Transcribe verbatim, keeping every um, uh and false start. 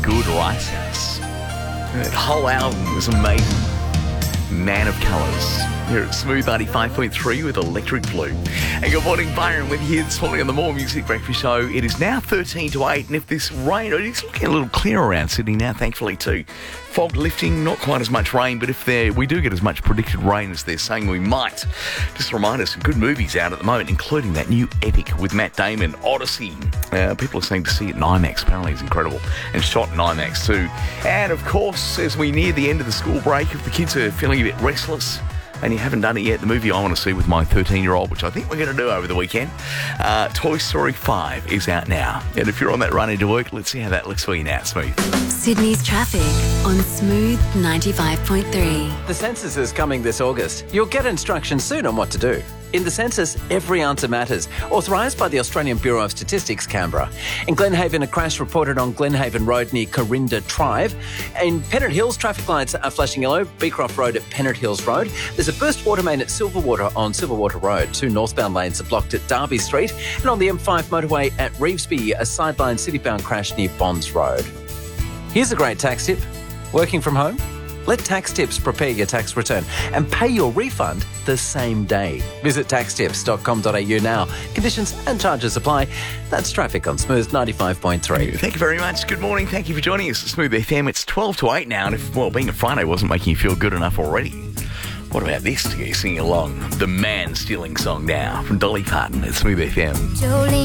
good, right? That whole album was amazing. Man of Colours. Here at Smooth ninety-five point three with Electric Blue. And good morning, Byron, with you this morning on the More Music Breakfast Show. It is now thirteen to eight, and if this rain, it's looking a little clear around Sydney now, thankfully, too. Fog lifting, not quite as much rain, but if there we do get as much predicted rain as they're saying we might, just a reminder, some good movies out at the moment, including that new epic with Matt Damon, Odyssey. Uh, people are saying to see it in IMAX. Apparently it's incredible. And shot in IMAX too. And of course, as we near the end of the school break, if the kids are feeling a bit restless, and you haven't done it yet, the movie I want to see with my thirteen-year-old, which I think we're going to do over the weekend, uh, Toy Story five is out now. And if you're on that run into work, let's see how that looks for you now, Smooth. Sydney's traffic on Smooth ninety-five point three. The census is coming this August. You'll get instructions soon on what to do. In the census, every answer matters. Authorised by the Australian Bureau of Statistics, Canberra. In Glenhaven, a crash reported on Glenhaven Road near Corinda Drive. In Pennant Hills, traffic lights are flashing yellow. Beecroft Road at Pennant Hills Road. There's a burst water main at Silverwater on Silverwater Road. Two northbound lanes are blocked at Derby Street. And on the M five motorway at Revesby, a sideline citybound crash near Bonds Road. Here's a great tax tip. Working from home? Let Tax Tips prepare your tax return and pay your refund the same day. Visit tax tips dot com dot a u now. Conditions and charges apply. That's traffic on Smooth ninety-five point three. Thank you very much. Good morning. Thank you for joining us at Smooth F M. It's twelve to eight now, and if, well, being a Friday wasn't making you feel good enough already, what about this to get you singing along? The Man Stealing Song now from Dolly Parton at Smooth F M.